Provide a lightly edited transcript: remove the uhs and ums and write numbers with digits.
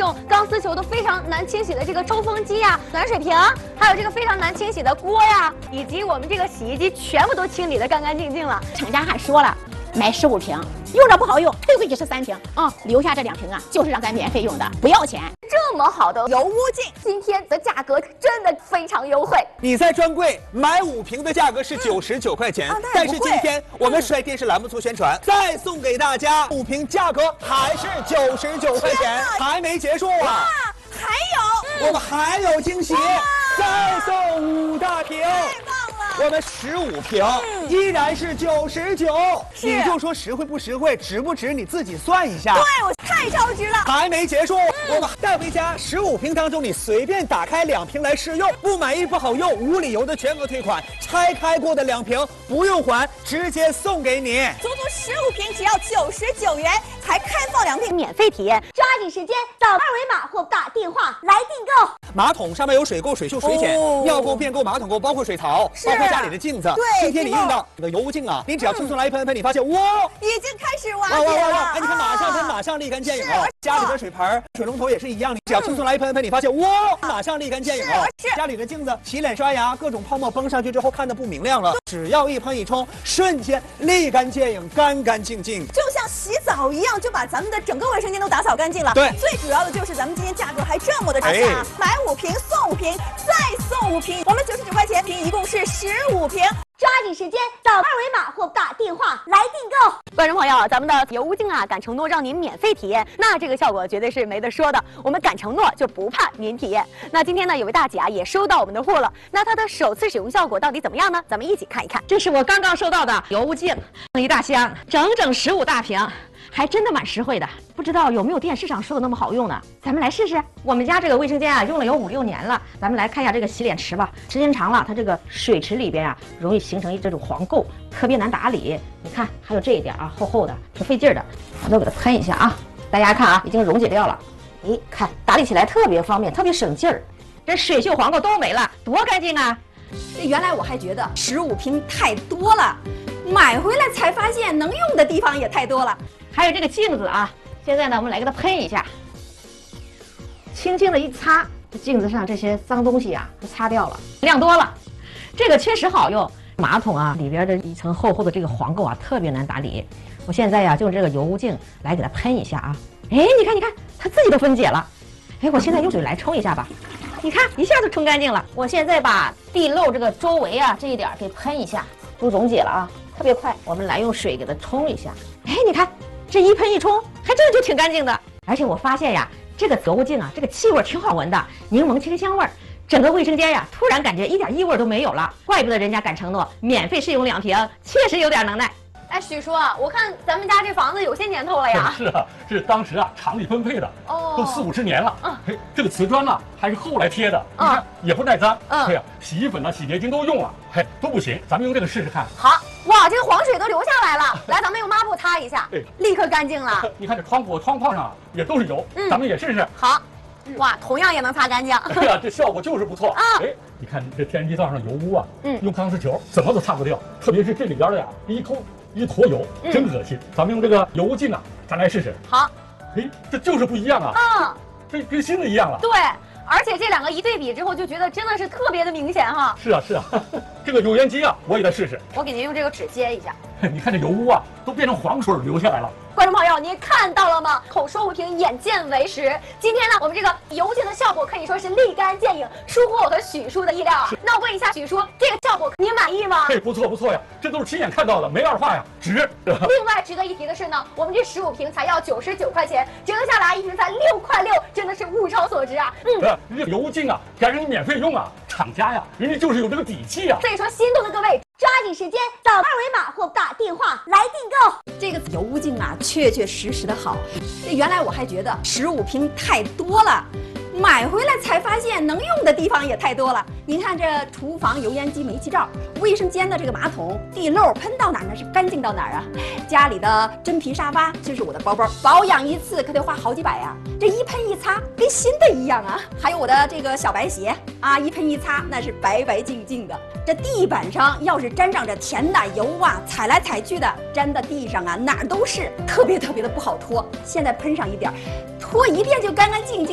用钢丝球都非常难清洗的这个抽风机呀、暖水瓶，还有这个非常难清洗的锅呀，以及我们这个洗衣机，全部都清理得干干净净了。 厂家还说了，买15瓶，用着不好用，退回去13瓶啊，留下这2瓶啊，就是让咱免费用的，不要钱。 这么好的油污净，今天的价格真的非常优惠。 你在专柜买5瓶的价格是99块钱，但是今天我们帅电视栏目组宣传，再送给大家5瓶，价格还是99块钱，还没结束啊！ 还有， 我们还有惊喜，再送5大瓶。我们15瓶依然是99，你就说实惠不实惠，值不值？你自己算一下。 对，我太超值了。 还没结束，我们带回家15瓶当中，你随便打开2瓶来试用，不满意不好用，无理由的全额退款。拆开过的2瓶不用还，直接送给你。 足足15瓶只要99元，才开放2瓶免费体验， 抓紧时间扫2维码或打电话来订购。 马桶上面有水垢、水锈、水碱，尿垢、便垢、马桶垢，包括水槽，包括家里的镜子。 对， 今天你用到这个油污净啊，你只要轻松来一喷，你发现哇， 已经开始瓦解了。 哎，你看马上喷，马上立竿见影哦。家里的水盆、水龙头也是一样，你只要轻松来一喷，你发现哇，马上立竿见影哦。家里的镜子、洗脸刷牙，各种泡沫崩上去之后看的不明亮了，只要一喷一冲，瞬间立竿见影，干干净净， 就像洗澡一样，就把咱们的整个卫生间都打扫干净了。 对， 最主要的就是咱们今天价格还这么的差价，买5瓶送5瓶，再送5瓶，我们99块钱瓶，一共是15瓶。 抓紧时间扫2维码或打电话来订购。 观众朋友，咱们的油污净啊，敢承诺让您免费体验，那这个效果绝对是没得说的。我们敢承诺，就不怕您体验。那今天呢，有位大姐啊也收到我们的货了，那她的首次使用效果到底怎么样呢？咱们一起看一看。 这是我刚刚收到的油污净，一大箱，整整15大瓶，还真的蛮实惠的。不知道有没有电视上说的那么好用呢？咱们来试试。我们家这个卫生间啊，用了有5、6年了。咱们来看一下这个洗脸池吧。时间长了，它这个水池里边啊，容易形成这种黄垢，特别难打理。你看，还有这一点啊，厚厚的，挺费劲的。咱都给它喷一下啊。大家看啊，已经溶解掉了。哎，看打理起来特别方便，特别省劲儿。这水锈黄垢都没了，多干净啊！ 原来我还觉得15瓶太多了，买回来才发现能用的地方也太多了。 还有这个镜子啊，现在呢，我们来给它喷一下，轻轻的一擦，这镜子上这些脏东西啊，都擦掉了，亮多了。这个确实好用。马桶啊里边的一层厚厚的这个黄垢啊，特别难打理。我现在呀，就用这个油污净来给它喷一下啊。哎，你看，它自己都分解了。哎，我现在用水来冲一下吧。你看，一下就冲干净了。我现在把地漏这个周围啊这一点给喷一下，都溶解了啊，特别快。我们来用水给它冲一下。哎，你看，这一喷一冲，还真的就挺干净的。而且我发现呀，这个油污净啊，这个气味挺好闻的，柠檬清香味儿。整个卫生间呀，突然感觉一点异味都没有了。怪不得人家敢承诺免费试用2瓶，确实有点能耐。 哎，许叔啊，我看咱们家这房子有些年头了呀。 是啊，是当时啊厂里分配的，都40、50年了。嘿，这个瓷砖呢还是后来贴的，你看也不耐脏。哎呀，洗衣粉呢、洗洁精都用了，嘿都不行。咱们用这个试试看。 好，哇，这个黄水都流下来了。来，咱们用抹布擦一下，立刻干净了。 你看这窗户、窗框上也都是油，咱们也试试。 好。哇，同样也能擦干净。 对呀，这效果就是不错啊！哎，你看这天然气灶上油污啊，用钢丝球怎么都擦不掉，特别是这里边的呀，一坨油，真恶心。咱们用这个油污净啊，咱来试试。 好。 哎，这就是不一样啊！这跟新的一样了。 对，而且这2个一对比之后，就觉得真的是特别的明显哈。 是啊，这个油烟机啊，我也来试试。 我给您用这个纸接一下。 你看这油污啊，都变成黄水流下来了。 观众朋友，您看到了吗？口说无凭，眼见为实。今天呢，我们这个油净的效果可以说是立竿见影，出乎我和许叔的意料。那我问一下许叔，这个效果您满意吗？ 不错呀，这都是亲眼看到的，没二话呀，值。 另外值得一提的是呢，我们这15瓶才要99块钱，折合下来1瓶才6块6，真的是物超所值啊。 这油净啊，该让你免费用啊，厂家呀，人家就是有这个底气啊。 所以说，心动的各位， 抓紧时间扫2维码或打电话来订购。 这个油污净啊，确实的好。原来我还觉得15瓶太多了，买回来才发现能用的地方也太多了。您看这厨房油烟机煤气罩，卫生间的这个马桶地漏喷到哪儿呢是干净到哪儿啊？家里的真皮沙发，这是我的包包，保养一次可得花好几百呀。这一喷一擦跟新的一样啊。还有我的这个小白鞋啊，一喷一擦那是白白净净的。这地板上要是沾上这甜的油啊，踩来踩去的，粘在地上啊哪儿都是，特别的不好拖。现在喷上一点，拖一遍就干干净净。